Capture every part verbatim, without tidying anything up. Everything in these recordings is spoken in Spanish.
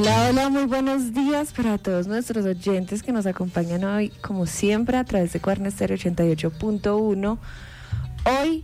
Hola, hola, muy buenos días para todos nuestros oyentes que nos acompañan hoy, como siempre, a través de Guarne Estéreo ochenta y ocho punto uno. Hoy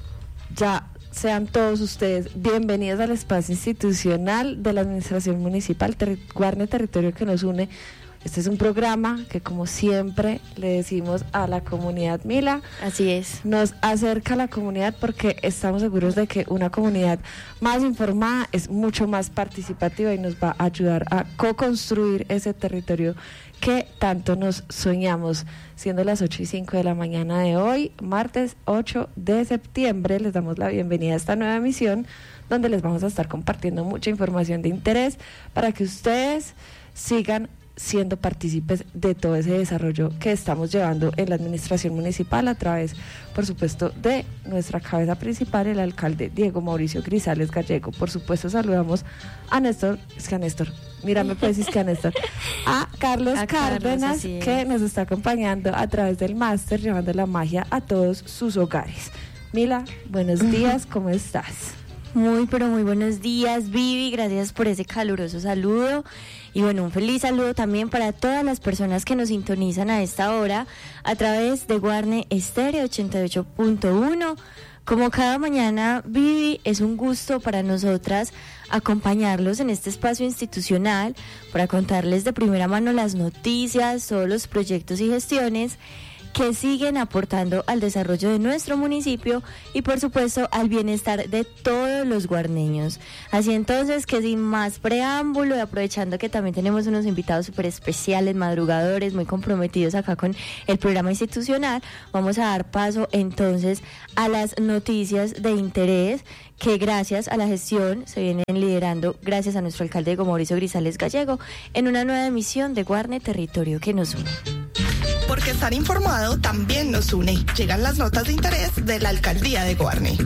ya sean todos ustedes bienvenidos al espacio institucional de la Administración Municipal Ter- Guarne Territorio que nos une. Este es un programa que, como siempre, le decimos a la comunidad Mila. Así es. Nos acerca a la comunidad porque estamos seguros de que una comunidad más informada es mucho más participativa y nos va a ayudar a co-construir ese territorio que tanto nos soñamos. Siendo las ocho y cinco de la mañana de hoy, martes ocho de septiembre, les damos la bienvenida a esta nueva emisión donde les vamos a estar compartiendo mucha información de interés para que ustedes sigan siendo partícipes de todo ese desarrollo que estamos llevando en la administración municipal a través, por supuesto, de nuestra cabeza principal, el alcalde Diego Mauricio Grisales Gallego. Por supuesto, saludamos a Néstor, es que a Néstor, mírame pues, es que a Néstor, a Carlos a Cárdenas, Carlos, que nos está acompañando a través del máster, llevando la magia a todos sus hogares. Mila, buenos días, ¿cómo estás? Muy, pero muy buenos días, Vivi, gracias por ese caluroso saludo. Y bueno, un feliz saludo también para todas las personas que nos sintonizan a esta hora a través de Guarne Estéreo ochenta y ocho punto uno. Como cada mañana, Vivi, es un gusto para nosotras acompañarlos en este espacio institucional para contarles de primera mano las noticias, todos los proyectos y gestiones que siguen aportando al desarrollo de nuestro municipio y por supuesto al bienestar de todos los guarneños. Así entonces que sin más preámbulo y aprovechando que también tenemos unos invitados súper especiales, madrugadores, muy comprometidos acá con el programa institucional, vamos a dar paso entonces a las noticias de interés que gracias a la gestión se vienen liderando gracias a nuestro alcalde Diego Mauricio Grisales Gallego en una nueva emisión de Guarne Territorio que nos une. Porque estar informado también nos une. Llegan las notas de interés de la Alcaldía de Guarne.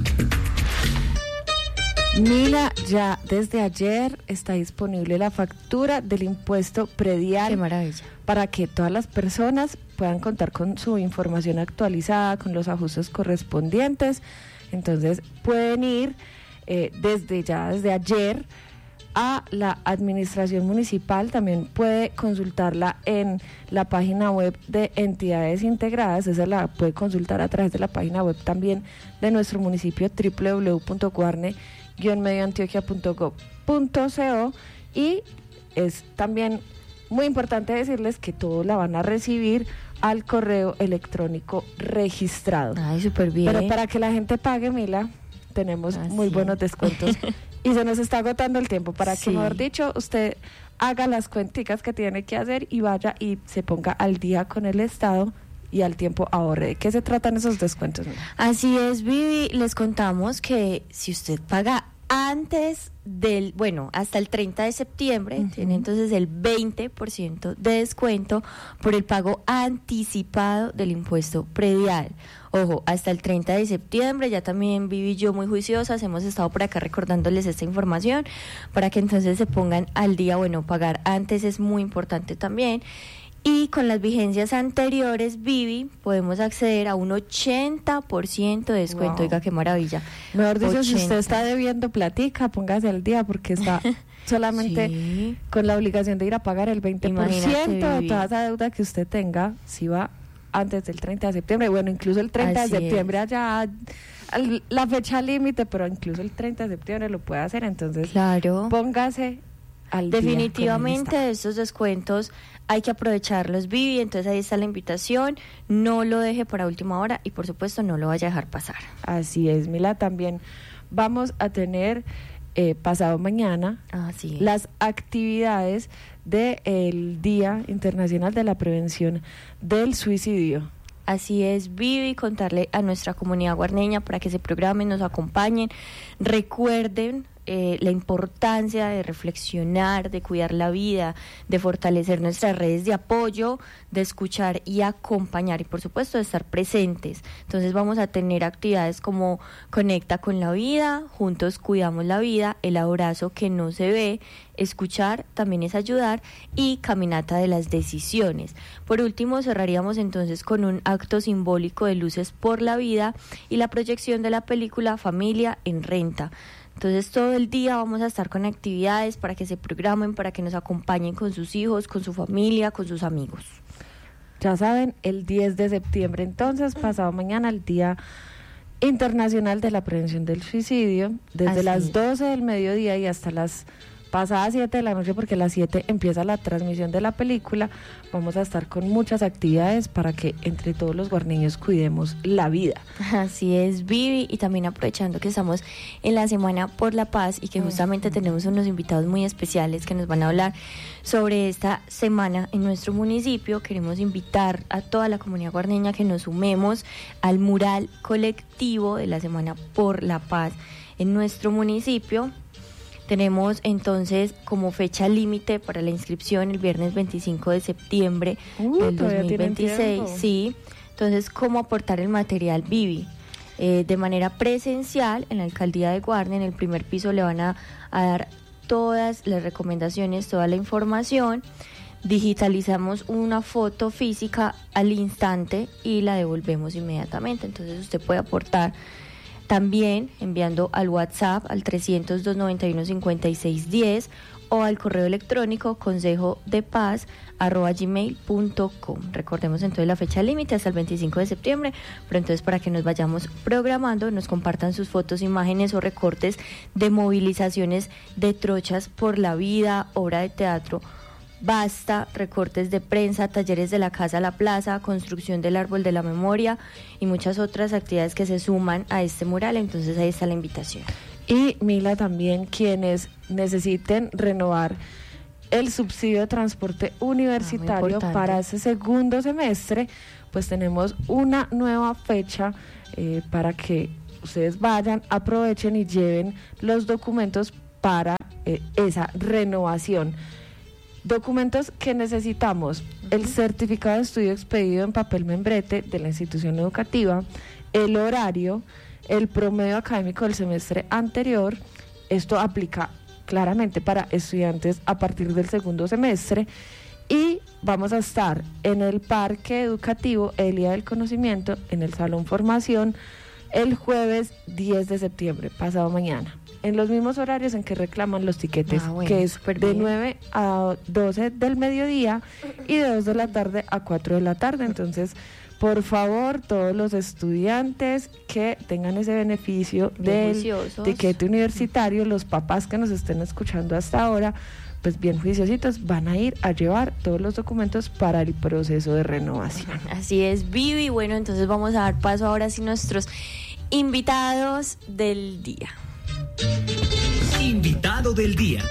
Mila, ya desde ayer está disponible la factura del impuesto predial. ¡Qué maravilla! Para que todas las personas puedan contar con su información actualizada, con los ajustes correspondientes. Entonces pueden ir eh, desde ya, desde ayer, a la administración municipal. También puede consultarla en la página web de entidades integradas. Esa la puede consultar a través de la página web también de nuestro municipio, doble u doble u doble u punto guarne guion medio antioquia punto gob punto co, y es también muy importante decirles que todos la van a recibir al correo electrónico registrado. Ay, súper bien. Pero para que la gente pague, Mila, tenemos Así. muy buenos descuentos. Y se nos está agotando el tiempo para Sí. que, mejor dicho, usted haga las cuenticas que tiene que hacer y vaya y se ponga al día con el Estado y al tiempo ahorre. ¿De qué se tratan esos descuentos? Así es, Vivi, les contamos que si usted paga antes del, bueno, hasta el treinta de septiembre, uh-huh, tiene entonces el veinte por ciento de descuento por el pago anticipado del impuesto predial. Ojo, hasta el treinta de septiembre, ya también Vivi y yo muy juiciosas hemos estado por acá recordándoles esta información para que entonces se pongan al día. Bueno, pagar antes es muy importante también. Y con las vigencias anteriores, Vivi, podemos acceder a un ochenta por ciento de descuento. Wow. Oiga, qué maravilla. Mejor dicho, ochenta. si usted está debiendo platica, póngase al día porque está solamente Sí. con la obligación de ir a pagar el veinte por ciento Imagínate, de toda esa deuda que usted tenga, si va antes del treinta de septiembre. Bueno, incluso el treinta Así de septiembre es. allá al- la fecha límite, pero incluso el treinta de septiembre lo puede hacer. Entonces, Claro. póngase al día. Definitivamente con el estos descuentos hay que aprovecharlos, Vivi, entonces ahí está la invitación, no lo deje para última hora y por supuesto no lo vaya a dejar pasar. Así es, Mila. También vamos a tener eh, pasado mañana Así es. las actividades del Día Internacional de la Prevención del Suicidio. Así es, Vivi, contarle a nuestra comunidad guarneña para que se programen, nos acompañen, recuerden eh, la importancia de reflexionar, de cuidar la vida, de fortalecer nuestras redes de apoyo, de escuchar y acompañar y por supuesto de estar presentes. Entonces vamos a tener actividades como Conecta con la Vida, Juntos Cuidamos la Vida, El Abrazo que no se ve, Escuchar también es ayudar y Caminata de las Decisiones. Por último, cerraríamos entonces con un acto simbólico de Luces por la Vida y la proyección de la película Familia en Renta. Entonces todo el día vamos a estar con actividades para que se programen, para que nos acompañen con sus hijos, con su familia, con sus amigos. Ya saben, el diez de septiembre entonces, pasado mañana, el Día Internacional de la Prevención del Suicidio, desde Así las doce del mediodía y hasta las pasadas siete de la noche, porque a las siete empieza la transmisión de la película. Vamos a estar con muchas actividades para que entre todos los guarneños cuidemos la vida. Así es, Vivi, y también aprovechando que estamos en la Semana por la Paz y que justamente uh-huh. tenemos unos invitados muy especiales que nos van a hablar sobre esta semana en nuestro municipio. Queremos invitar a toda la comunidad guarneña que nos sumemos al mural colectivo de la Semana por la Paz en nuestro municipio. Tenemos entonces como fecha límite para la inscripción el viernes veinticinco de septiembre uh, del dos mil veintiséis. Sí, entonces, ¿cómo aportar el material, Vivi? Eh, de manera presencial en la alcaldía de Guarne, en el primer piso le van a, a dar todas las recomendaciones, toda la información. Digitalizamos una foto física al instante y la devolvemos inmediatamente. Entonces usted puede aportar también enviando al WhatsApp al trescientos, doscientos noventa y uno, cincuenta y seis diez o al correo electrónico consejo de paz arroba gmail punto com. Recordemos entonces la fecha límite hasta el veinticinco de septiembre, pero entonces para que nos vayamos programando, nos compartan sus fotos, imágenes o recortes de movilizaciones de Trochas por la Vida, obra de teatro Basta, recortes de prensa, talleres de la Casa a la Plaza, construcción del Árbol de la Memoria y muchas otras actividades que se suman a este mural. Entonces ahí está la invitación. Y Mila, también quienes necesiten renovar el subsidio de transporte universitario ah, para ese segundo semestre, pues tenemos una nueva fecha eh, para que ustedes vayan, aprovechen y lleven los documentos para eh, esa renovación. Documentos que necesitamos: el certificado de estudio expedido en papel membrete de la institución educativa, el horario, el promedio académico del semestre anterior. Esto aplica claramente para estudiantes a partir del segundo semestre. Y vamos a estar en el Parque Educativo Elia del Conocimiento, en el Salón Formación, el jueves diez de septiembre, pasado mañana, en los mismos horarios en que reclaman los tiquetes, ah, bueno, que es de nueve a doce del mediodía y de dos de la tarde a cuatro de la tarde. Entonces, por favor, todos los estudiantes que tengan ese beneficio del juiciosos. tiquete universitario, los papás que nos estén escuchando hasta ahora, pues bien juiciositos, van a ir a llevar todos los documentos para el proceso de renovación. Así es, Vivi. Bueno, entonces vamos a dar paso ahora sí a nuestros invitados del día. Invitado del día.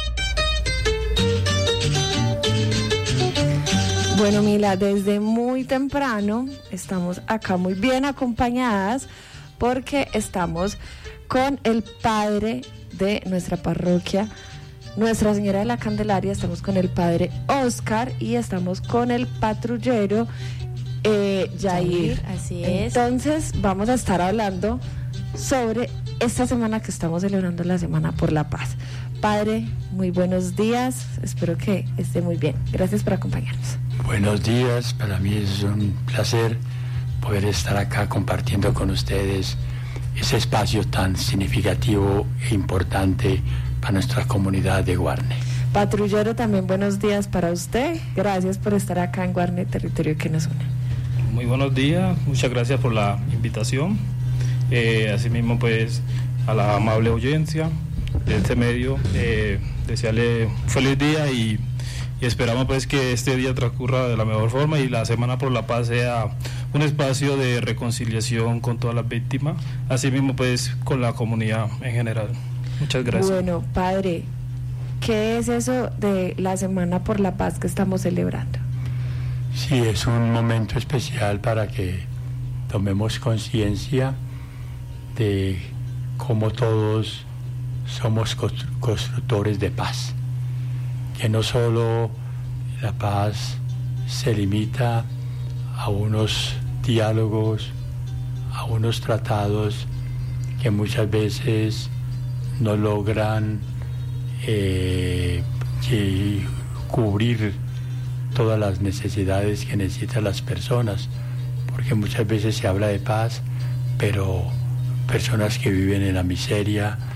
Bueno, Mila, desde muy temprano estamos acá muy bien acompañadas porque estamos con el padre de nuestra parroquia, Nuestra Señora de la Candelaria. Estamos con el padre Oscar y estamos con el patrullero eh, Yair. Así es. Entonces vamos a estar hablando sobre esta semana que estamos celebrando, la Semana por la Paz. Padre, muy buenos días, espero que esté muy bien. Gracias por acompañarnos. Buenos días, para mí es un placer poder estar acá compartiendo con ustedes ese espacio tan significativo e importante para nuestra comunidad de Guarne. Patrullero, también buenos días para usted. Gracias por estar acá en Guarne, territorio que nos une. Muy buenos días, muchas gracias por la invitación. Eh, asimismo, pues, a la amable audiencia de este medio, eh, desearle un feliz día y, y esperamos pues que este día transcurra de la mejor forma y la Semana por la Paz sea un espacio de reconciliación con todas las víctimas, asimismo pues con la comunidad en general. Muchas gracias. Bueno, padre, ¿qué es eso de la Semana por la Paz que estamos celebrando? Sí, es un momento especial para que tomemos conciencia de cómo todos somos constructores de paz, que no solo la paz se limita a unos diálogos, a unos tratados que muchas veces no logran eh, que cubrir todas las necesidades que necesitan las personas, porque muchas veces se habla de paz, pero personas que viven en la miseria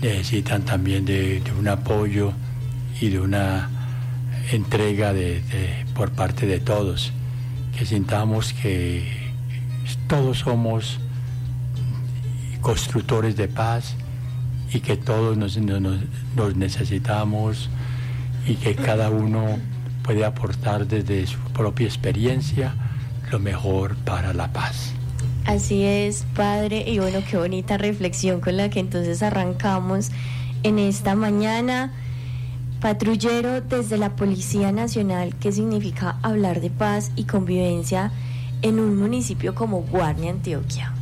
necesitan también de, de un apoyo y de una entrega de, de, por parte de todos, que sintamos que todos somos constructores de paz y que todos nos, nos, nos necesitamos y que cada uno puede aportar desde su propia experiencia lo mejor para la paz. Así es, padre, y bueno, qué bonita reflexión con la que entonces arrancamos en esta mañana. Patrullero, desde la Policía Nacional, ¿qué significa hablar de paz y convivencia en un municipio como Guarne, Antioquia?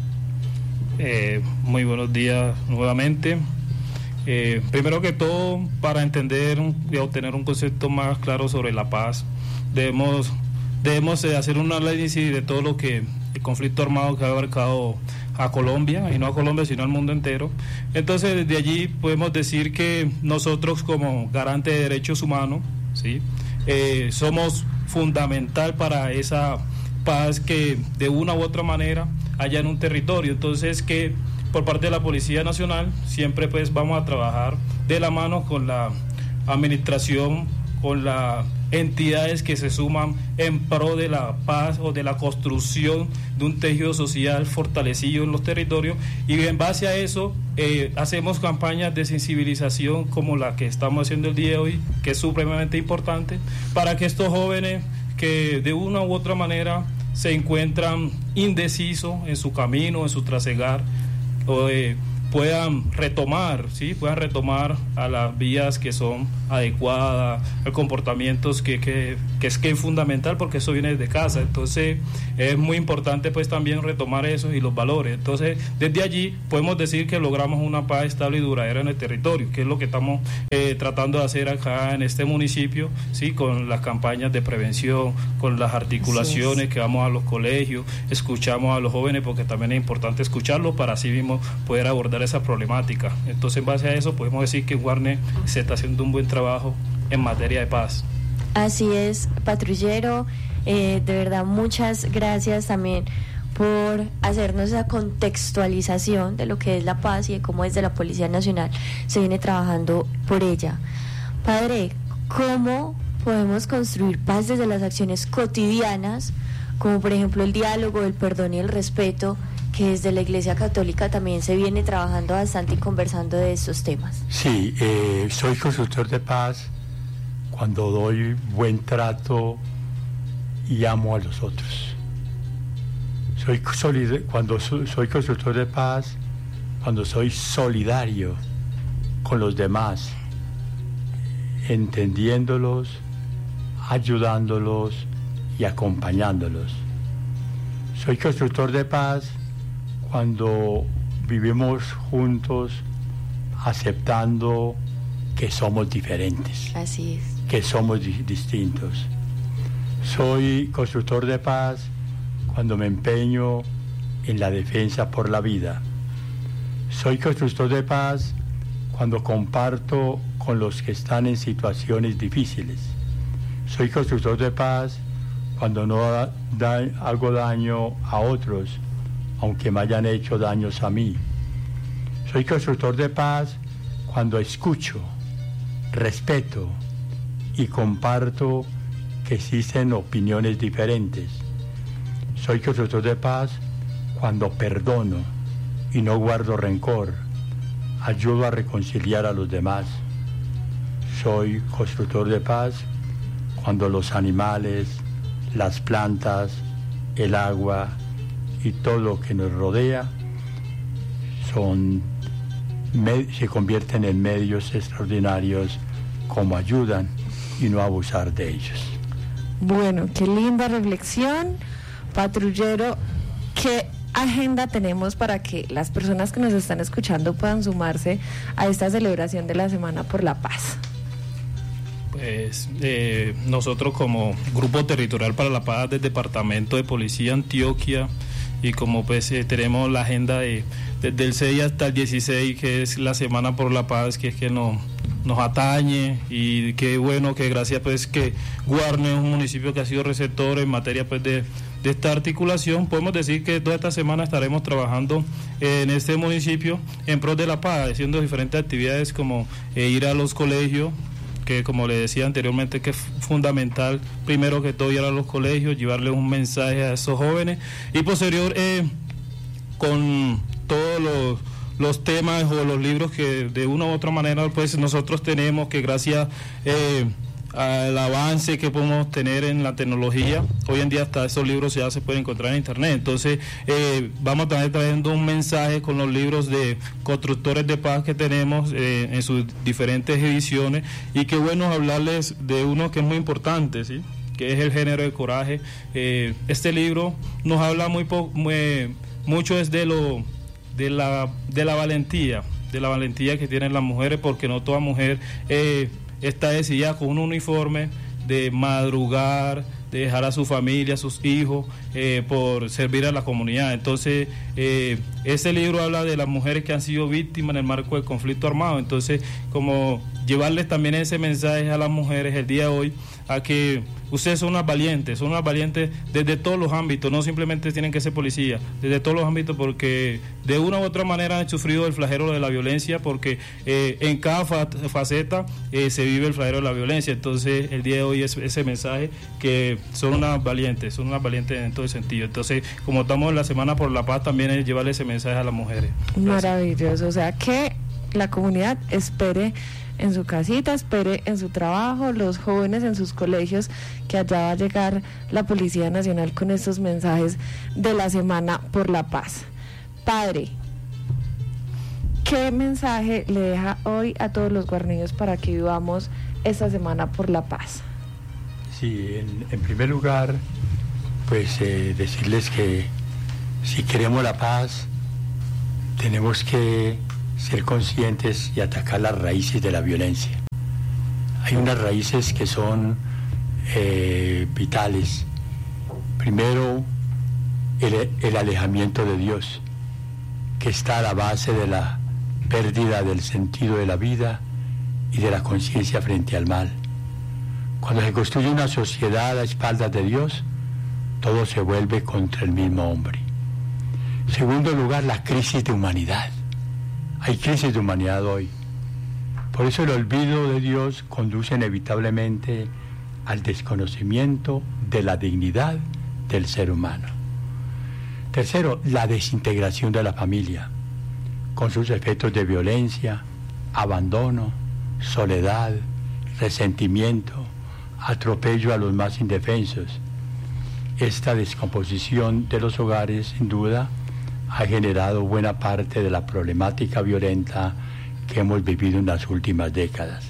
Eh, muy buenos días nuevamente. Eh, primero que todo, para entender y obtener un concepto más claro sobre la paz, debemos, debemos hacer un análisis de todo lo que el conflicto armado que ha abarcado a Colombia, y no a Colombia sino al mundo entero. Entonces desde allí podemos decir que nosotros como garantes de derechos humanos, ¿sí? eh, somos fundamental para esa paz que de una u otra manera haya en un territorio. Entonces que por parte de la Policía Nacional siempre pues vamos a trabajar de la mano con la administración, con las entidades que se suman en pro de la paz o de la construcción de un tejido social fortalecido en los territorios, y en base a eso eh, hacemos campañas de sensibilización como la que estamos haciendo el día de hoy, que es supremamente importante, para que estos jóvenes que de una u otra manera se encuentran indecisos en su camino, en su trasegar, eh, puedan retomar, ¿sí? puedan retomar a las vías que son adecuadas, a comportamientos que, que, que es que es fundamental, porque eso viene desde casa. Entonces es muy importante pues también retomar eso y los valores. Entonces desde allí podemos decir que logramos una paz estable y duradera en el territorio, que es lo que estamos eh, tratando de hacer acá en este municipio, ¿sí? con las campañas de prevención, con las articulaciones que vamos a los colegios, escuchamos a los jóvenes, porque también es importante escucharlos para así mismo poder abordar esa problemática. Entonces en base a eso podemos decir que Guarne se está haciendo un buen trabajo en materia de paz. Así es, patrullero, eh, de verdad muchas gracias también por hacernos esa contextualización de lo que es la paz y de cómo desde la Policía Nacional se viene trabajando por ella. Padre, ¿cómo podemos construir paz desde las acciones cotidianas, como por ejemplo el diálogo, el perdón y el respeto, que desde la Iglesia Católica también se viene trabajando bastante y conversando de estos temas? Sí, eh, soy constructor de paz cuando doy buen trato y amo a los otros. Soy solid- cuando so- soy constructor de paz cuando soy solidario con los demás, entendiéndolos, ayudándolos y acompañándolos. Soy constructor de paz cuando vivimos juntos aceptando que somos diferentes. Así es. Que somos di- distintos. Soy constructor de paz cuando me empeño en la defensa por la vida. Soy constructor de paz cuando comparto con los que están en situaciones difíciles. Soy constructor de paz cuando no da- da- hago daño a otros, aunque me hayan hecho daños a mí. Soy constructor de paz cuando escucho, respeto y comparto que existen opiniones diferentes. Soy constructor de paz cuando perdono y no guardo rencor, ayudo a reconciliar a los demás. Soy constructor de paz cuando los animales, las plantas, el agua y todo lo que nos rodea son, me, se convierten en medios extraordinarios como ayudan y no abusar de ellos. Bueno, qué linda reflexión, patrullero. ¿Qué agenda tenemos para que las personas que nos están escuchando puedan sumarse a esta celebración de la Semana por la Paz? Pues eh, nosotros como Grupo Territorial para la Paz del Departamento de Policía Antioquia, y como pues eh, tenemos la agenda de desde el seis hasta el dieciséis, que es la Semana por la Paz, que es que nos, nos atañe, y qué bueno que gracias pues que Guarne es un municipio que ha sido receptor en materia pues de, de esta articulación, podemos decir que toda esta semana estaremos trabajando en este municipio en pro de la paz, haciendo diferentes actividades como eh, ir a los colegios, que como le decía anteriormente que es fundamental primero que todo ir a los colegios, llevarle un mensaje a esos jóvenes y posterior eh, con todos los, los temas o los libros que de una u otra manera pues nosotros tenemos, que gracias eh, al avance que podemos tener en la tecnología, hoy en día hasta esos libros ya se pueden encontrar en internet, entonces eh, vamos a estar trayendo un mensaje con los libros de constructores de paz que tenemos eh, en sus diferentes ediciones, y qué bueno hablarles de uno que es muy importante, ¿sí?, que es El género del coraje. Eh, este libro nos habla muy, po muy mucho es de lo de la de la valentía, de la valentía que tienen las mujeres, porque no toda mujer eh, está decidida con un uniforme de madrugar, de dejar a su familia, a sus hijos, eh, por servir a la comunidad. Entonces, eh, ese libro habla de las mujeres que han sido víctimas en el marco del conflicto armado. Entonces, como llevarles también ese mensaje a las mujeres el día de hoy, a que ustedes son unas valientes, son unas valientes desde todos los ámbitos, no simplemente tienen que ser policías, desde todos los ámbitos, porque de una u otra manera han sufrido el flagelo de la violencia, porque eh, en cada fa faceta eh, se vive el flagelo de la violencia. Entonces, el día de hoy es ese mensaje, que son unas valientes, son unas valientes en todo el sentido. Entonces, como estamos en la Semana por la Paz, también es llevarle ese mensaje a las mujeres. Gracias. Maravilloso, o sea, que la comunidad espere en su casita, espere en su trabajo, los jóvenes en sus colegios, que allá va a llegar la Policía Nacional con estos mensajes de la Semana por la Paz. Padre, ¿qué mensaje le deja hoy a todos los guarneños para que vivamos esta Semana por la Paz? Sí, en, en primer lugar, pues eh, decirles que si queremos la paz, tenemos que ser conscientes y atacar las raíces de la violencia. Hay unas raíces que son eh, vitales. Primero, el, el alejamiento de Dios, que está a la base de la pérdida del sentido de la vida y de la conciencia frente al mal. Cuando se construye una sociedad a espaldas de Dios, todo se vuelve contra el mismo hombre. En segundo lugar, la crisis de humanidad. Hay crisis de humanidad hoy. Por eso el olvido de Dios conduce inevitablemente al desconocimiento de la dignidad del ser humano. Tercero, la desintegración de la familia, con sus efectos de violencia, abandono, soledad, resentimiento, atropello a los más indefensos. Esta descomposición de los hogares, sin duda, ha generado buena parte de la problemática violenta que hemos vivido en las últimas décadas.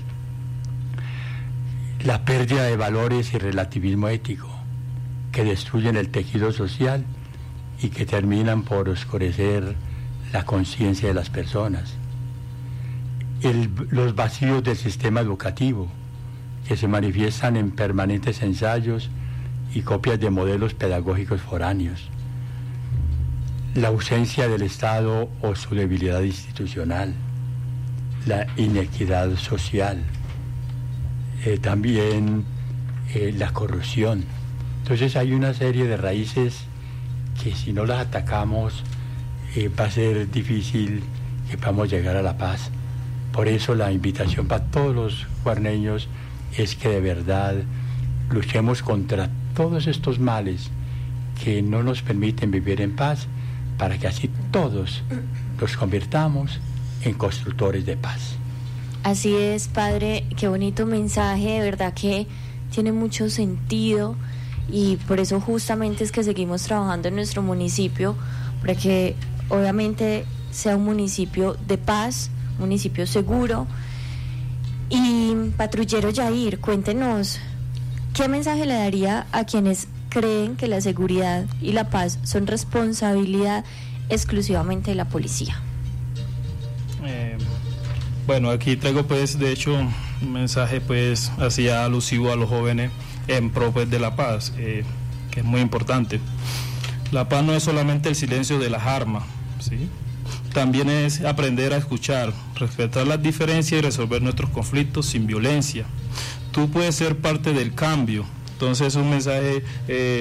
La pérdida de valores y relativismo ético, que destruyen el tejido social y que terminan por oscurecer la conciencia de las personas. El, los vacíos del sistema educativo, que se manifiestan en permanentes ensayos y copias de modelos pedagógicos foráneos. La ausencia del Estado o su debilidad institucional, la inequidad social, eh, también eh, la corrupción. Entonces hay una serie de raíces que si no las atacamos eh, va a ser difícil que podamos llegar a la paz. Por eso la invitación para todos los guarneños es que de verdad luchemos contra todos estos males que no nos permiten vivir en paz, para que así todos nos convirtamos en constructores de paz. Así es, padre, qué bonito mensaje, de verdad que tiene mucho sentido, y por eso justamente es que seguimos trabajando en nuestro municipio, para que obviamente sea un municipio de paz, un municipio seguro. Y patrullero Yair, cuéntenos, ¿qué mensaje le daría a quienes creen que la seguridad y la paz son responsabilidad exclusivamente de la policía? Eh, bueno, aquí traigo pues de hecho un mensaje pues así alusivo a los jóvenes en pro pues, de la paz, eh, que es muy importante. La paz no es solamente el silencio de las armas, ¿sí? También es aprender a escuchar, respetar las diferencias y resolver nuestros conflictos sin violencia. Tú puedes ser parte del cambio. Entonces es un mensaje eh,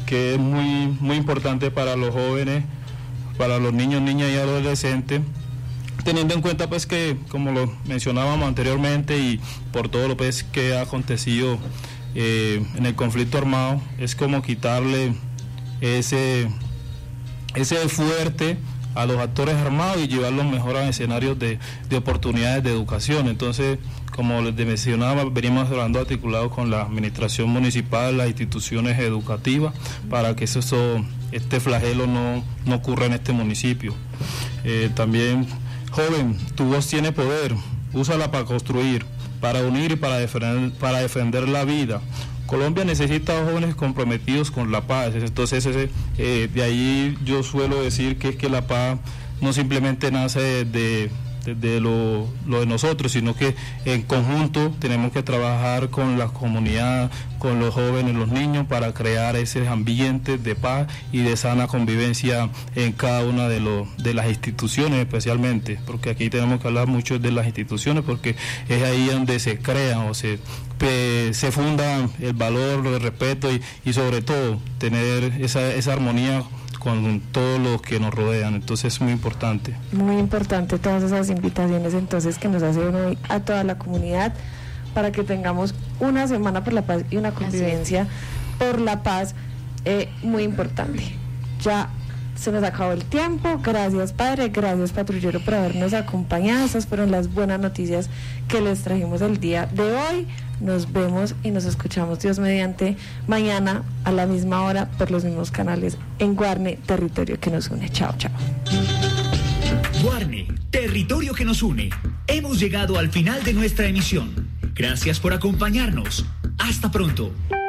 que es muy, muy importante para los jóvenes, para los niños, niñas y adolescentes, teniendo en cuenta pues que, como lo mencionábamos anteriormente, y por todo lo pues, que ha acontecido eh, en el conflicto armado, es como quitarle ese, ese fuerte a los actores armados y llevarlos mejor a escenarios de, de oportunidades de educación. Entonces, como les mencionaba, venimos hablando articulado con la administración municipal, las instituciones educativas, para que eso, eso este flagelo no, no ocurra en este municipio. Eh, también, joven, tu voz tiene poder, úsala para construir, para unir y para defender, para defender la vida. Colombia necesita a jóvenes comprometidos con la paz. Entonces, ese, eh, de ahí yo suelo decir que es que la paz no simplemente nace de, de, de lo, lo de nosotros, sino que en conjunto tenemos que trabajar con la comunidad, con los jóvenes, los niños, para crear ese ambiente de paz y de sana convivencia en cada una de, los, de las instituciones, especialmente, porque aquí tenemos que hablar mucho de las instituciones, porque es ahí donde se crean o se, se funda el valor, el respeto y, y sobre todo tener esa, esa armonía con todos los que nos rodean. Entonces es muy importante. Muy importante todas esas invitaciones entonces que nos hacen hoy a toda la comunidad para que tengamos una semana por la paz y una convivencia por la paz eh, muy importante. Ya se nos acabó el tiempo. Gracias, padre, gracias, patrullero, por habernos acompañado. Esas fueron las buenas noticias que les trajimos el día de hoy. Nos vemos y nos escuchamos, Dios mediante, mañana a la misma hora por los mismos canales en Guarne, territorio que nos une. Chao, chao. Guarne, territorio que nos une. Hemos llegado al final de nuestra emisión. Gracias por acompañarnos. Hasta pronto.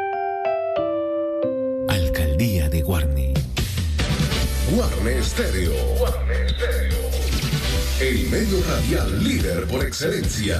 Alcaldía de Guarne. Guarne Estéreo. Guarne Estéreo. El medio radial líder por excelencia.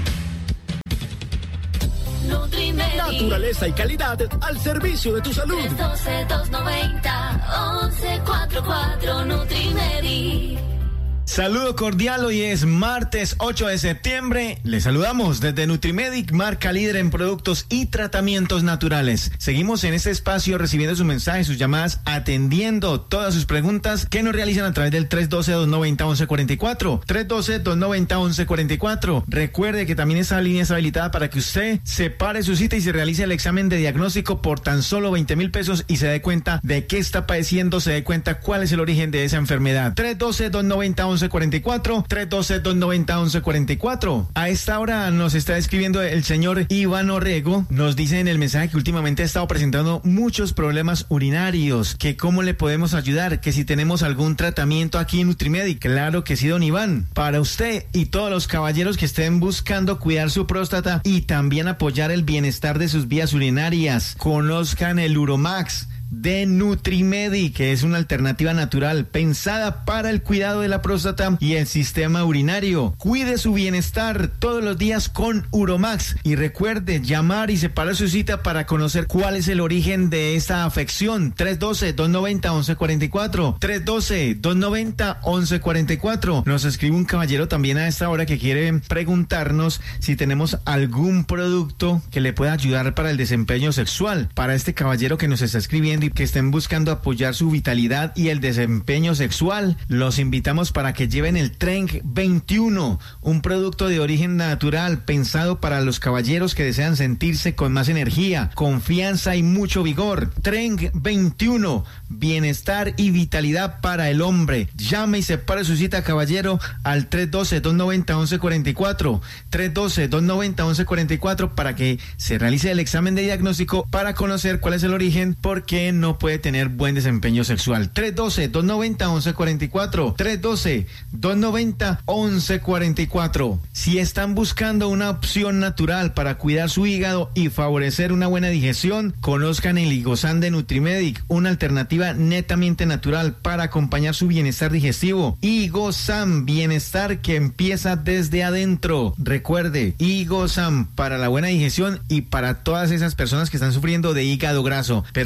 Naturaleza y calidad al servicio de tu salud. tres uno dos, dos nueve cero, once cuarenta y cuatro Nutrimedi. Saludo cordial, hoy es martes ocho de septiembre. Les saludamos desde Nutrimedic, marca líder en productos y tratamientos naturales. Seguimos en este espacio recibiendo sus mensajes, sus llamadas, atendiendo todas sus preguntas que nos realizan a través del tres uno dos, dos nueve cero, once cuarenta y cuatro. tres uno dos, dos nueve cero, once cuarenta y cuatro. Recuerde que también esa línea es habilitada para que usted separe su cita y se realice el examen de diagnóstico por tan solo veinte mil pesos y se dé cuenta de qué está padeciendo, se dé cuenta cuál es el origen de esa enfermedad. tres uno dos, dos nueve cero, once cuarenta y cuatro, tres uno dos, dos nueve cero, once cuarenta y cuatro. A esta hora nos está escribiendo el señor Iván Orrego. Nos dice en el mensaje que últimamente ha estado presentando muchos problemas urinarios, que cómo le podemos ayudar, que si tenemos algún tratamiento aquí en Nutrimedic. Claro que sí, don Iván, para usted y todos los caballeros que estén buscando cuidar su próstata y también apoyar el bienestar de sus vías urinarias, conozcan el Uromax de Nutrimedi, que es una alternativa natural pensada para el cuidado de la próstata y el sistema urinario. Cuide su bienestar todos los días con Uromax y recuerde llamar y separar su cita para conocer cuál es el origen de esta afección. tres uno dos, dos nueve cero, once cuarenta y cuatro, tres uno dos, dos nueve cero, once cuarenta y cuatro. Nos escribe un caballero también a esta hora que quiere preguntarnos si tenemos algún producto que le pueda ayudar para el desempeño sexual. Para este caballero que nos está escribiendo y que estén buscando apoyar su vitalidad y el desempeño sexual, los invitamos para que lleven el Tren veintiuno, un producto de origen natural pensado para los caballeros que desean sentirse con más energía, confianza y mucho vigor. Tren veintiuno, bienestar y vitalidad para el hombre. Llame y separe su cita, caballero, al tres uno dos, dos nueve cero, once cuarenta y cuatro, tres uno dos, dos nueve cero, once cuarenta y cuatro, para que se realice el examen de diagnóstico para conocer cuál es el origen, porque no puede tener buen desempeño sexual. tres uno dos, dos nueve cero, once cuarenta y cuatro, tres uno dos, dos nueve cero, once cuarenta y cuatro. Si están buscando una opción natural para cuidar su hígado y favorecer una buena digestión, conozcan el Higosan de Nutrimedic, una alternativa netamente natural para acompañar su bienestar digestivo. Higosan, bienestar que empieza desde adentro. Recuerde, Higosan para la buena digestión y para todas esas personas que están sufriendo de hígado graso, pero muy importante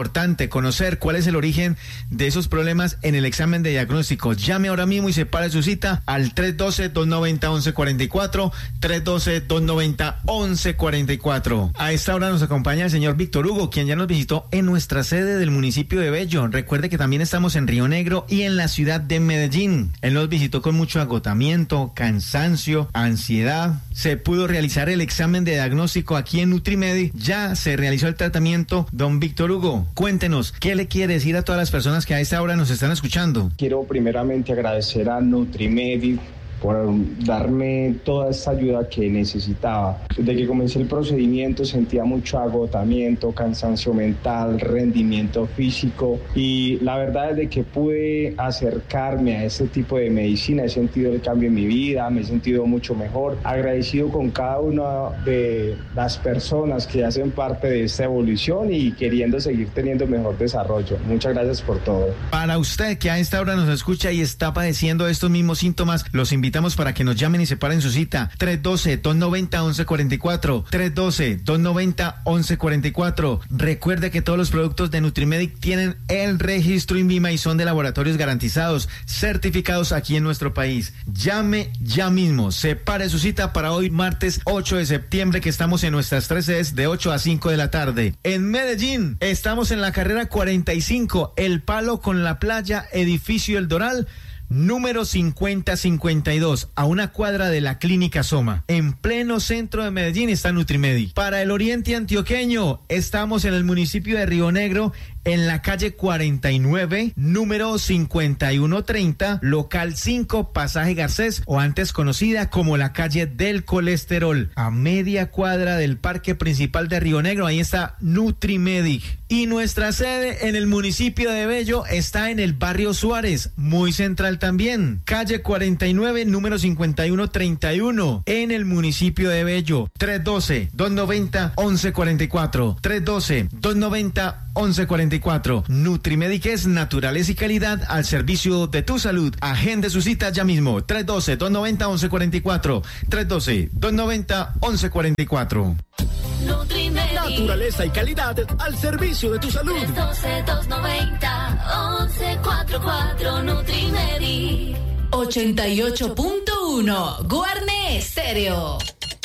importante conocer cuál es el origen de esos problemas en el examen de diagnóstico. Llame ahora mismo y separe su cita al tres uno dos, dos nueve cero, uno uno cuatro cuatro, tres uno dos, dos nueve cero, uno uno cuatro cuatro. A esta hora nos acompaña el señor Víctor Hugo, quien ya nos visitó en nuestra sede del municipio de Bello. Recuerde que también estamos en Río Negro y en la ciudad de Medellín. Él nos visitó con mucho agotamiento, cansancio, ansiedad. Se pudo realizar el examen de diagnóstico aquí en Nutrimedic. Ya se realizó el tratamiento. Don Víctor Hugo, cuéntenos, ¿qué le quiere decir a todas las personas que a esta hora nos están escuchando? Quiero primeramente agradecer a Nutrimedic por darme toda esta ayuda que necesitaba. Desde que comencé el procedimiento sentía mucho agotamiento, cansancio mental, rendimiento físico, y la verdad es de que pude acercarme a este tipo de medicina, he sentido el cambio en mi vida, me he sentido mucho mejor, agradecido con cada una de las personas que hacen parte de esta evolución y queriendo seguir teniendo mejor desarrollo. Muchas gracias por todo. Para usted que a esta hora nos escucha y está padeciendo estos mismos síntomas, los invitamos Invitamos para que nos llamen y separen su cita. tres uno dos, dos nueve cero, uno uno cuatro cuatro. tres uno dos, dos nueve cero, uno uno cuatro cuatro. Recuerde que todos los productos de Nutrimedic tienen el registro INVIMA y son de laboratorios garantizados, certificados aquí en nuestro país. Llame ya mismo. Separe su cita para hoy, martes ocho de septiembre, que estamos en nuestras tres sedes de ocho a cinco de la tarde. En Medellín, estamos en la carrera cuarenta y cinco, El Palo con la Playa, edificio El Doral, número cincuenta cincuenta y dos, a una cuadra de la Clínica Soma. En pleno centro de Medellín está Nutrimedic. Para el oriente antioqueño, estamos en el municipio de Río Negro, en la calle cuarenta y nueve, número cincuenta y uno treinta, local cinco, pasaje Garcés, o antes conocida como la calle del colesterol, a media cuadra del parque principal de Río Negro. Ahí está Nutrimedic. Y nuestra sede en el municipio de Bello está en el barrio Suárez, muy central también, calle cuarenta y nueve, número cincuenta y uno treinta y uno, en el municipio de Bello. tres uno dos, dos nueve cero, uno uno cuatro cuatro, tres uno dos, dos nueve cero, uno uno cuatro cuatro. Nutrimedic es naturaleza y calidad al servicio de tu salud. Agende su cita ya mismo. tres uno dos, dos nueve cero, uno uno cuatro cuatro. tres uno dos, dos nueve cero, uno uno cuatro cuatro. Nutrimedic. Naturaleza y calidad al servicio de tu salud. tres uno dos, dos nueve cero, uno uno cuatro cuatro. Nutrimedic. ochenta y ocho punto uno Guarne Estéreo.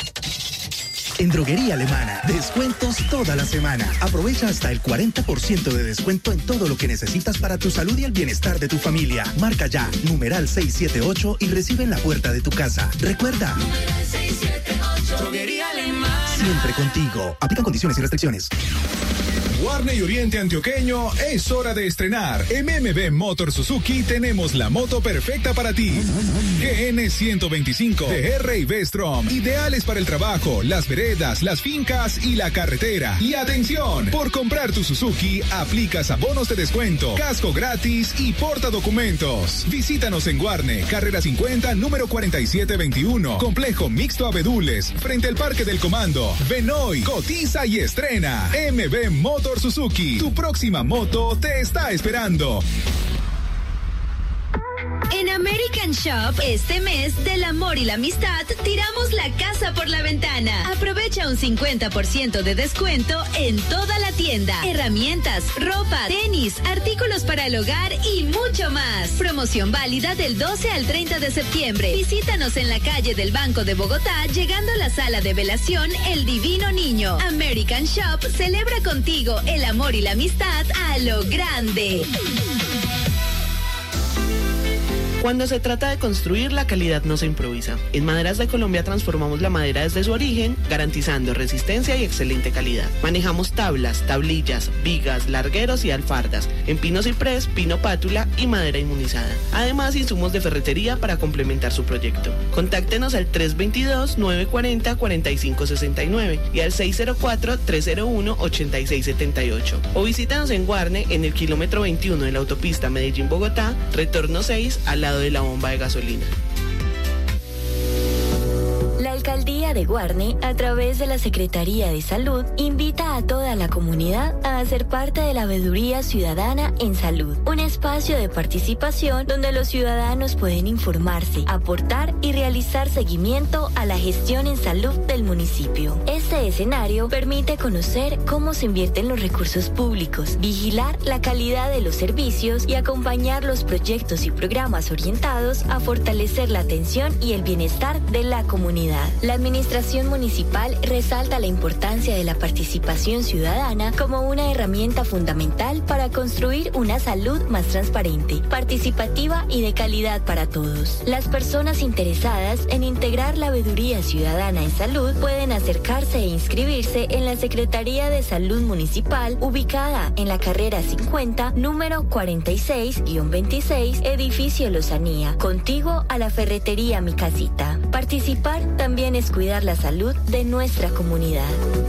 En Droguería Alemana, descuentos toda la semana. Aprovecha hasta el cuarenta por ciento de descuento en todo lo que necesitas para tu salud y el bienestar de tu familia. Marca ya, numeral seiscientos setenta y ocho y recibe en la puerta de tu casa. Recuerda, numeral seiscientos setenta y ocho. Droguería Alemana. Siempre contigo. Aplican condiciones y restricciones. Guarne y Oriente Antioqueño, es hora de estrenar. En M M B Motor Suzuki tenemos la moto perfecta para ti. G N ciento veinticinco T R y V-Strom, ideales para el trabajo, las veredas, las fincas y la carretera. Y atención, por comprar tu Suzuki, aplicas abonos de descuento, casco gratis y porta documentos. Visítanos en Guarne, carrera cincuenta, número cuarenta y siete veintiuno, complejo mixto Abedules, frente al Parque del Comando. Ven hoy, cotiza y estrena. M B Motor Suzuki, tu próxima moto te está esperando. En American Shop, este mes del amor y la amistad, tiramos la casa por la ventana. Aprovecha un cincuenta por ciento de descuento en toda la tienda. Herramientas, ropa, tenis, artículos para el hogar y mucho más. Promoción válida del doce al treinta de septiembre. Visítanos en la calle del Banco de Bogotá, llegando a la sala de velación El Divino Niño. American Shop celebra contigo el amor y la amistad a lo grande. Cuando se trata de construir, la calidad no se improvisa. En Maderas de Colombia transformamos la madera desde su origen, garantizando resistencia y excelente calidad. Manejamos tablas, tablillas, vigas, largueros y alfardas, en pino ciprés, pino pátula y madera inmunizada. Además, insumos de ferretería para complementar su proyecto. Contáctenos al tres dos dos, nueve cuatro cero, cuatro cinco seis nueve y al seis cero cuatro, tres cero uno, ocho seis siete ocho. O visítanos en Guarne, en el kilómetro veintiuno de la autopista Medellín-Bogotá, retorno seis, al lado de la bomba de gasolina. La Alcaldía Alcaldía de Guarne, a través de la Secretaría de Salud, invita a toda la comunidad a hacer parte de la Veeduría Ciudadana en Salud, un espacio de participación donde los ciudadanos pueden informarse, aportar y realizar seguimiento a la gestión en salud del municipio. Este escenario permite conocer cómo se invierten los recursos públicos, vigilar la calidad de los servicios y acompañar los proyectos y programas orientados a fortalecer la atención y el bienestar de la comunidad. La administración municipal resalta la importancia de la participación ciudadana como una herramienta fundamental para construir una salud más transparente, participativa y de calidad para todos. Las personas interesadas en integrar la Veeduría Ciudadana en Salud pueden acercarse e inscribirse en la Secretaría de Salud Municipal, ubicada en la carrera cincuenta, número cuarenta y seis guión veintiséis, edificio Lozanía, contigo a la ferretería Mi Casita. Participar también es cuidar la salud de nuestra comunidad.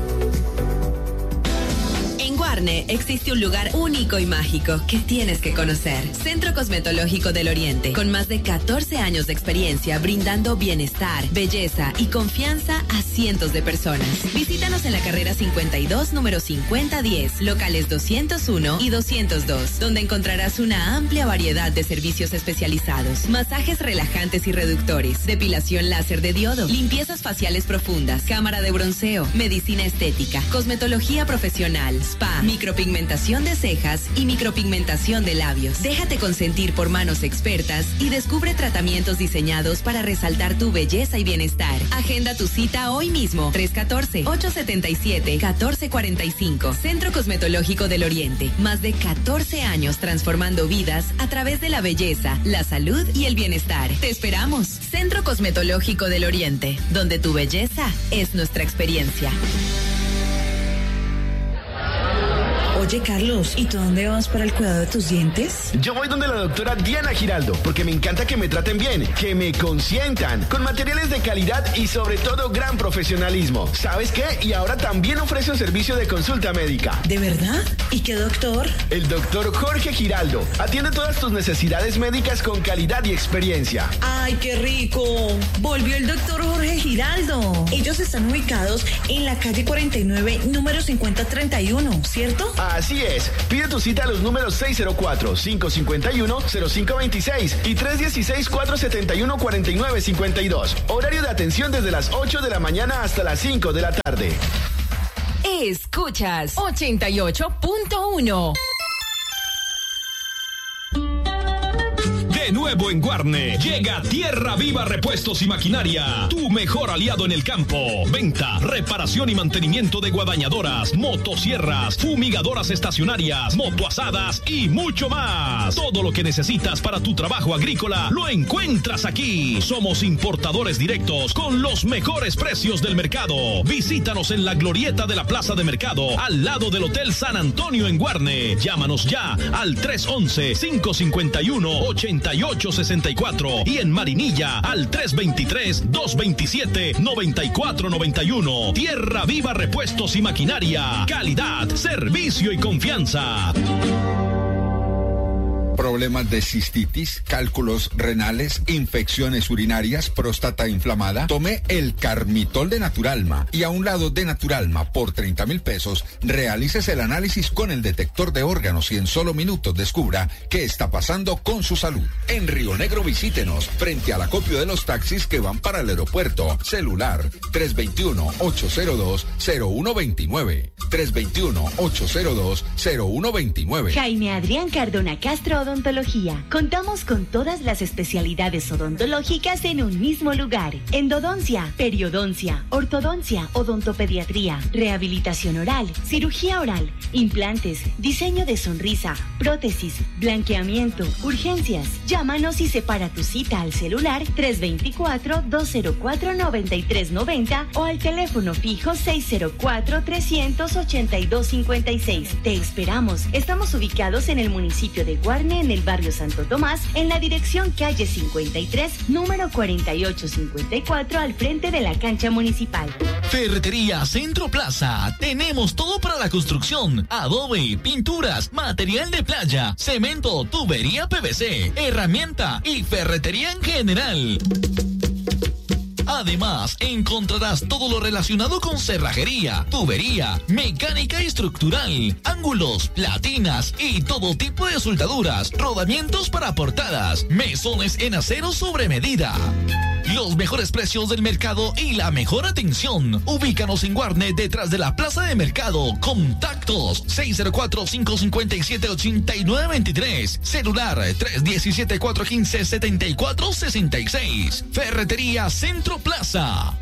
En Guarne existe un lugar único y mágico que tienes que conocer. Centro Cosmetológico del Oriente, con más de catorce años de experiencia brindando bienestar, belleza y confianza a cientos de personas. Visítanos en la carrera cincuenta y dos, número cincuenta diez, locales doscientos uno y doscientos dos, donde encontrarás una amplia variedad de servicios especializados, masajes relajantes y reductores, depilación láser de diodo, limpiezas faciales profundas, cámara de bronceo, medicina estética, cosmetología profesional, spa, micropigmentación de cejas y micropigmentación de labios. Déjate consentir por manos expertas y descubre tratamientos diseñados para resaltar tu belleza y bienestar. Agenda tu cita hoy mismo. tres uno cuatro, ocho siete siete, uno cuatro cuatro cinco. Centro Cosmetológico del Oriente. Más de catorce años transformando vidas a través de la belleza, la salud y el bienestar. Te esperamos. Centro Cosmetológico del Oriente, donde tu belleza es nuestra experiencia. Oye, Carlos, ¿y tú dónde vas para el cuidado de tus dientes? Yo voy donde la doctora Diana Giraldo, porque me encanta que me traten bien, que me consientan, con materiales de calidad y sobre todo gran profesionalismo. ¿Sabes qué? Y ahora también ofrece un servicio de consulta médica. ¿De verdad? ¿Y qué doctor? El doctor Jorge Giraldo. Atiende todas tus necesidades médicas con calidad y experiencia. ¡Ay, qué rico! Volvió el doctor Jorge Giraldo. Ellos están ubicados en la calle cuarenta y nueve, número cincuenta treinta y uno, ¿cierto? Así es. Pide tu cita a los números seis cero cuatro, cinco cinco uno, cero cinco dos seis y tres uno seis, cuatro siete uno, cuatro nueve cinco dos. Horario de atención desde las ocho de la mañana hasta las cinco de la tarde. Escuchas ochenta y ocho punto uno. De nuevo en Guarne, llega Tierra Viva Repuestos y Maquinaria, tu mejor aliado en el campo. Venta, reparación y mantenimiento de guadañadoras, motosierras, fumigadoras estacionarias, motoasadas y mucho más. Todo lo que necesitas para tu trabajo agrícola lo encuentras aquí. Somos importadores directos con los mejores precios del mercado. Visítanos en la glorieta de la Plaza de Mercado, al lado del Hotel San Antonio en Guarne. Llámanos ya al tres once, cinco cincuenta y uno, ochenta y ocho sesenta y cuatro y en Marinilla al tres veintitrés, dos veintisiete, noventa y cuatro noventa y uno. Tierra Viva Repuestos y Maquinaria. Calidad, servicio y confianza. Problemas de cistitis, cálculos renales, infecciones urinarias, próstata inflamada. Tome el Carmitol de Naturalma y a un lado de Naturalma por treinta mil pesos realices el análisis con el detector de órganos y en solo minutos descubra qué está pasando con su salud. En Río Negro visítenos frente al acopio de los taxis que van para el aeropuerto. Celular tres dos uno, ocho cero dos, cero uno dos nueve. tres dos uno, ocho cero dos, cero uno dos nueve. Jaime Adrián Cardona Castro Odontología. Contamos con todas las especialidades odontológicas en un mismo lugar. Endodoncia, periodoncia, ortodoncia, odontopediatría, rehabilitación oral, cirugía oral, implantes, diseño de sonrisa, prótesis, blanqueamiento, urgencias. Llámanos y separa tu cita al celular tres dos cuatro, dos cero cuatro, nueve tres nueve cero o al teléfono fijo seis cero cuatro, tres ocho dos cinco seis. Te esperamos. Estamos ubicados en el municipio de Guarne, en el barrio Santo Tomás, en la dirección calle cincuenta y tres, número cuarenta y ocho cincuenta y cuatro, al frente de la cancha municipal. Ferretería Centro Plaza. Tenemos todo para la construcción: adobe, pinturas, material de playa, cemento, tubería P V C, herramienta y ferretería en general. Además, encontrarás todo lo relacionado con cerrajería, tubería, mecánica estructural, ángulos, platinas y todo tipo de soldaduras, rodamientos para portadas, mesones en acero sobre medida. Los mejores precios del mercado y la mejor atención. Ubícanos en Guarne, detrás de la Plaza de Mercado. Contactos seis cero cuatro, cinco cinco siete, ocho nueve dos tres. Celular tres uno siete, cuatro uno cinco, siete cuatro seis seis. Ferretería Centro Plaza.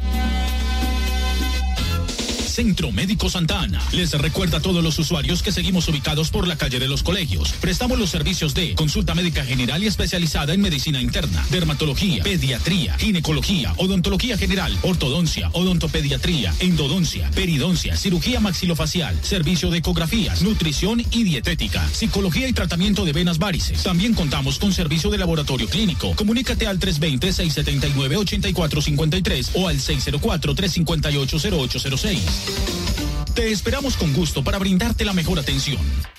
Centro Médico Santa Ana les recuerda a todos los usuarios que seguimos ubicados por la calle de los Colegios. Prestamos los servicios de consulta médica general y especializada en medicina interna, dermatología, pediatría, ginecología, odontología general, ortodoncia, odontopediatría, endodoncia, peridoncia, cirugía maxilofacial, servicio de ecografías, nutrición y dietética, psicología y tratamiento de venas varices. También contamos con servicio de laboratorio clínico. Comunícate al tres dos cero, seis siete nueve, ocho cuatro cinco tres o al seis cero cuatro, tres cinco ocho, cero ocho cero seis. Te esperamos con gusto para brindarte la mejor atención.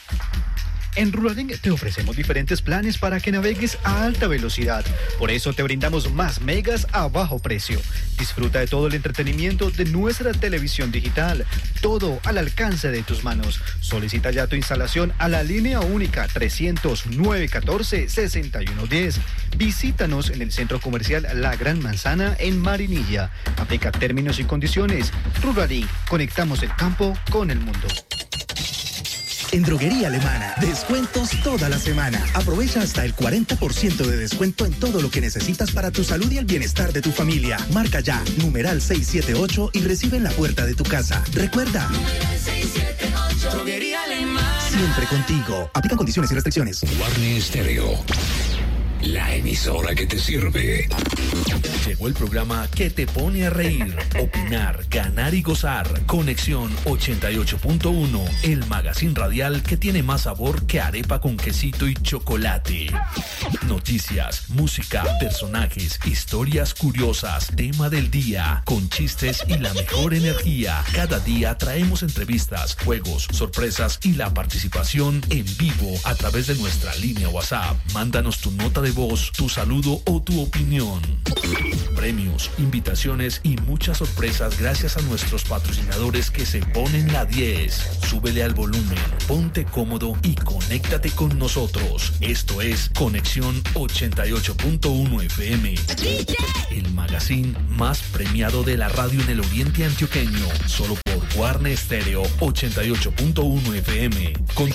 En Ruralink te ofrecemos diferentes planes para que navegues a alta velocidad. Por eso te brindamos más megas a bajo precio. Disfruta de todo el entretenimiento de nuestra televisión digital. Todo al alcance de tus manos. Solicita ya tu instalación a la línea única trescientos, nueve catorce, sesenta y uno diez. Visítanos en el Centro Comercial La Gran Manzana en Marinilla. Aplica términos y condiciones. Ruralink, conectamos el campo con el mundo. En Droguería Alemana, descuentos toda la semana. Aprovecha hasta el cuarenta por ciento de descuento en todo lo que necesitas para tu salud y el bienestar de tu familia. Marca ya, numeral seiscientos setenta y ocho y recibe en la puerta de tu casa. Recuerda, seiscientos setenta y ocho. Droguería Alemana. Siempre contigo. Aplican condiciones y restricciones. Guarne Estéreo, la emisora que te sirve. Llegó el programa que te pone a reír, opinar, ganar y gozar. Conexión ochenta y ocho punto uno, el magazine radial que tiene más sabor que arepa con quesito y chocolate. Noticias, música, personajes, historias curiosas, tema del día, con chistes y la mejor energía. Cada día traemos entrevistas, juegos, sorpresas y la participación en vivo a través de nuestra línea WhatsApp. Mándanos tu nota de voz, tu saludo o tu opinión. Premios, invitaciones y muchas sorpresas gracias a nuestros patrocinadores que se ponen la diez. Súbele al volumen, ponte cómodo y conéctate con nosotros. Esto es Conexión ochenta y ocho punto uno F M, el magazine más premiado de la radio en el oriente antioqueño, solo por Guarne Estéreo ochenta y ocho punto uno F M. Con